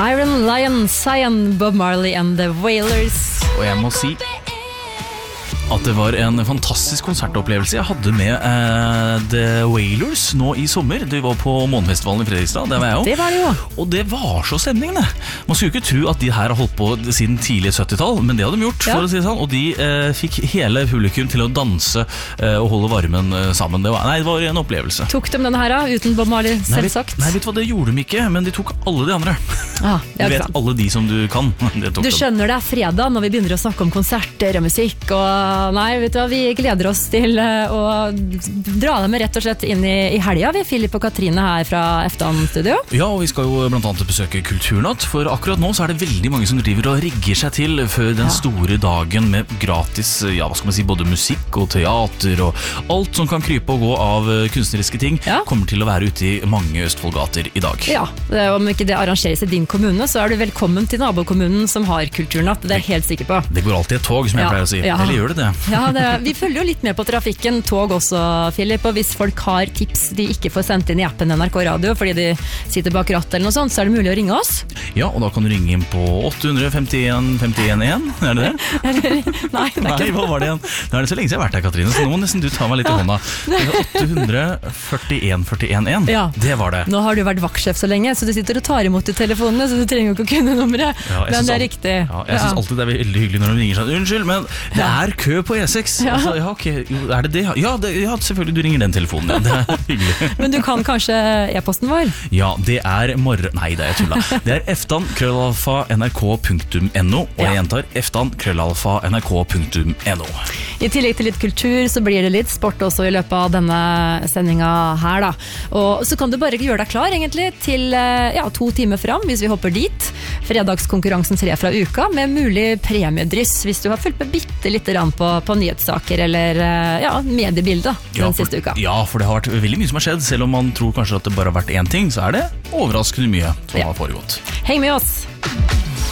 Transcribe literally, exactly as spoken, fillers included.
Iron Lion, Cyan, Bob Marley and the Wailers. Og jeg må si at det var en fantastisk konsertopplevelse jeg hadde med eh, The Wailers nå i sommer. Det var på Månefestivalen i Fredrikstad, det var jeg jo. Det var det jo. Og det var så stemning det. Man skulle ikke tro at de her har holdt på siden tidlig sytti-tall, men det hadde de gjort, ja. For å si det sånn. Og de eh, fikk hele publikum til å danse eh, og holde varmen eh, sammen. Det var, nei, det var en opplevelse. Tok de denne her da, uten Bob Marley, selvsagt? Nei, vet du hva, det gjorde de ikke, men de tok alle de andre. Ah, du vet sant. Alle de som du kan. Du skjønner det er fredag når vi begynner å snakke om konserter og musikk, og nei, vet du hva, vi gleder oss til å dra dem rett og slett inn i, i helga, vi, Philip og Katrine her fra Eftan-studio. Ja, og vi skal jo blant annet besøke Kulturnatt, for akkurat nå så er det veldig mange som driver og rigger seg til før den ja. Store dagen med gratis, ja, hva skal man si, både musikk og teater og alt som kan krype og gå av kunstneriske ting, ja. Kommer til å være ute i mange Østfoldgater i dag. Ja, det, om ikke det arrangeres i din kommune, så er du velkommen til nabokommunen som har Kulturnatt, det er jeg helt sikker på. Det går alltid et tog, som jeg ja. Pleier å si. Ja. Eller gjør det det? Ja, det, vi følger jo litt med på trafikken, tog også, Philip, og hvis folk har tips de ikke får sendt inn i appen N R K Radio fordi de sitter bak rattet eller noe sånt, så er det mulig å ringe oss. Ja, og da kan du ringe inn på åtte fem en fem en en, er det det? Nei, det er ikke det. Nei, hva var det igjen? Nå er det så lenge siden jeg har vært her, Katrine, så nå må nesten du ta meg litt i hånda. åtte fire en fire en en, ja. Det var det. Nå har du vært vaktsjef så lenge, så du sitter og tar imot i telefonene, så du trenger jo ikke å kunne nummeret. Ja, men det er riktig. Ja, jeg synes alltid det er veldig hyggelig når de ringer sånn, unnskyld, men det er kø på E seks. Ja. Altså, ja, ok, er det det? Ja, det, ja, selvfølgelig, du ringer den telefonen, ja. Det er hyggelig. Men du kan kanskje e-posten vår? Ja, det er morgen... Nei, det er jeg tulla. Det er eftan krøllalfa nrk punktum no, og jeg gjentar eftan krøllalfa nrk punktum no. I tillegg til litt kultur, så blir det litt sport også i løpet av denne sendingen her, da. Og så kan du bare gjøre deg klar, egentlig, til ja, to timer fram, hvis vi hopper dit. Fredagskonkurransen tre fra uka, med mulig premiedryss, hvis du har fulgt med bitte litt på, på nyhetssaker, eller ja, mediebildet den ja, for, siste uka. Ja, for det har vært veldig mye som har skjedd, selv om man tror kanskje at det bare har vært én ting, så er det overraskende mye som ja. Har foregått. Heng med oss!